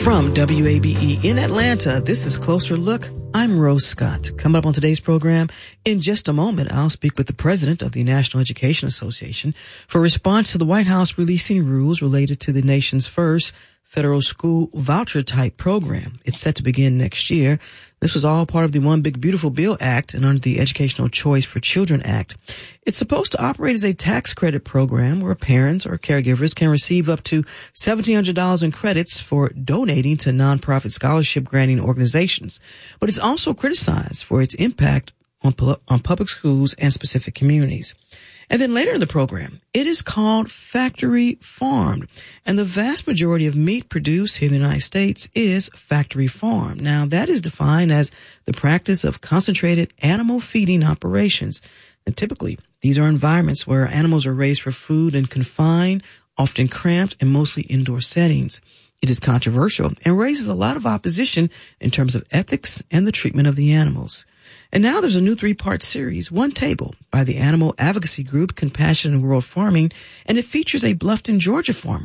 From WABE in Atlanta, this is Closer Look. I'm Rose Scott. Coming up on today's program, in just a moment, I'll speak with the president of the National Education Association for a response to the White House releasing rules related to the nation's first federal school voucher type program. It's set to begin next year. This was all part of the One Big Beautiful Bill Act and under the Educational Choice for Children Act. It's supposed to operate as a tax credit program where parents or caregivers can receive up to $1,700 in credits for donating to nonprofit scholarship granting organizations. But it's also criticized for its impact on public schools and specific communities. And then later in the program, it is called factory farmed. And the vast majority of meat produced here in the United States is factory farmed. Now, that is defined as the practice of concentrated animal feeding operations. And typically, these are environments where animals are raised for food in confined, often cramped, and mostly indoor settings. It is controversial and raises a lot of opposition in terms of ethics and the treatment of the animals. And now there's a new 3-part series, One Table, by the animal advocacy group Compassion in World Farming, and it features a Bluffton, Georgia farmer